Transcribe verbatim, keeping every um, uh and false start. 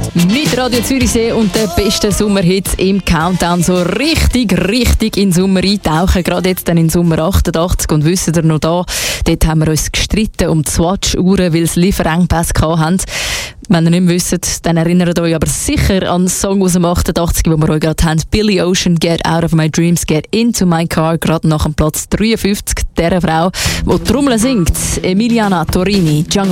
Mit Radio Zürichsee und den besten Sommerhits im Countdown so richtig, richtig in den Sommer eintauchen. Gerade jetzt dann in Sommer achtundachtzig und wisst ihr noch da, dort haben wir uns gestritten um die Swatch-Uhren, weil sie Lieferengpässe hatten. Wenn ihr nicht mehr wisst, dann erinnert euch aber sicher an den Song aus dem achtundachtzig, wo wir euch gerade haben. Billy Ocean, Get Out of My Dreams, Get Into My Car, gerade nach dem Platz dreiundfünfzig, dieser Frau, die die Trommel singt. Emiliana Torini, Jungle